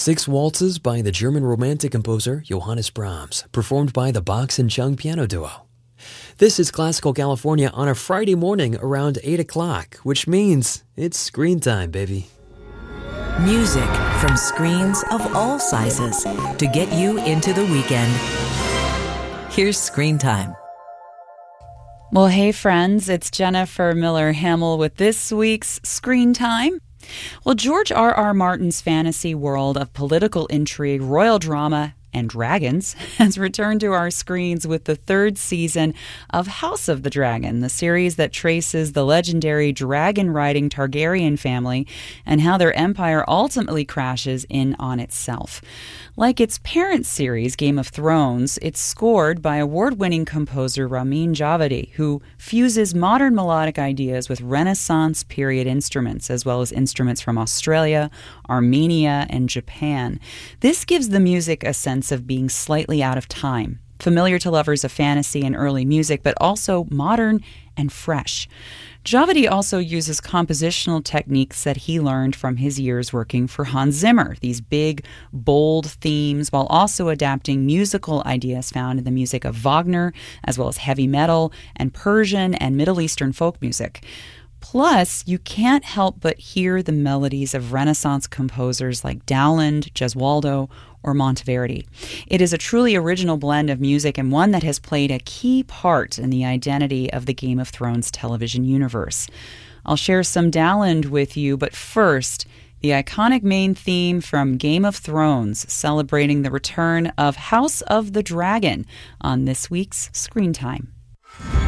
Six Waltzes by the German Romantic composer Johannes Brahms, performed by the Box and Chung Piano Duo. This is Classical California on a Friday morning around 8 o'clock, which means it's screen time, baby. Music from screens of all sizes to get you into the weekend. Here's Screen Time. Well, hey friends, it's Jennifer Miller Hamill with this week's Screen Time. Well, George R.R. Martin's fantasy world of political intrigue, royal drama, and dragons has returned to our screens with the third season of House of the Dragon, the series that traces the legendary dragon-riding Targaryen family and how their empire ultimately crashes in on itself. Like its parent series, Game of Thrones, it's scored by award-winning composer Ramin Djawadi, who fuses modern melodic ideas with Renaissance period instruments, as well as instruments from Australia, Armenia, and Japan. This gives the music a sense of being slightly out of time, familiar to lovers of fantasy and early music, but also modern and fresh. Djawadi also uses compositional techniques that he learned from his years working for Hans Zimmer, these big, bold themes, while also adapting musical ideas found in the music of Wagner, as well as heavy metal and Persian and Middle Eastern folk music. Plus, you can't help but hear the melodies of Renaissance composers like Dowland, Gesualdo, or Monteverdi. It is a truly original blend of music and one that has played a key part in the identity of the Game of Thrones television universe. I'll share some Dowland with you, but first, the iconic main theme from Game of Thrones, celebrating the return of House of the Dragon on this week's Screen Time.